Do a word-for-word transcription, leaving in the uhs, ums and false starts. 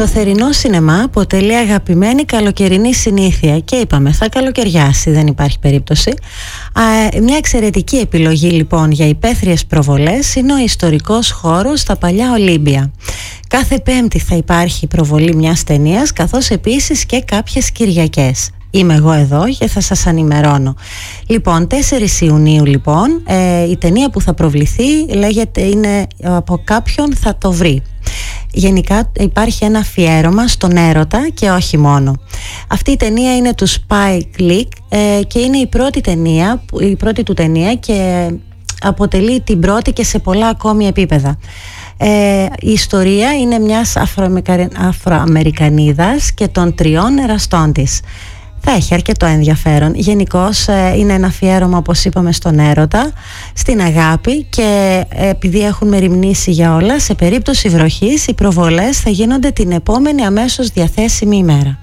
Το θερινό σινεμά αποτελεί αγαπημένη καλοκαιρινή συνήθεια και είπαμε θα καλοκαιριάσει, δεν υπάρχει περίπτωση. Α, μια εξαιρετική επιλογή λοιπόν για υπαίθριες προβολές είναι ο ιστορικός χώρος στα παλιά Ολύμπια. Κάθε Πέμπτη θα υπάρχει προβολή μιας ταινίας, καθώς επίσης και κάποιες Κυριακές. Είμαι εγώ εδώ και θα σας ενημερώνω. Λοιπόν, τέσσερις Ιουνίου λοιπόν, ε, η ταινία που θα προβληθεί λέγεται είναι «Από κάποιον θα το βρει». Γενικά υπάρχει ένα αφιέρωμα στον έρωτα και όχι μόνο. Αυτή η ταινία είναι του Spike Lee ε, και είναι η πρώτη, ταινία, η πρώτη του ταινία και αποτελεί την πρώτη και σε πολλά ακόμη επίπεδα. Ε, η ιστορία είναι μιας Αφροαμερικανίδας και των τριών εραστών της. Θα έχει αρκετό ενδιαφέρον. Γενικώς ε, είναι ένα αφιέρωμα, όπως είπαμε, στον έρωτα, στην αγάπη και ε, επειδή έχουν μεριμνήσει για όλα, σε περίπτωση βροχής οι προβολές θα γίνονται την επόμενη αμέσως διαθέσιμη ημέρα.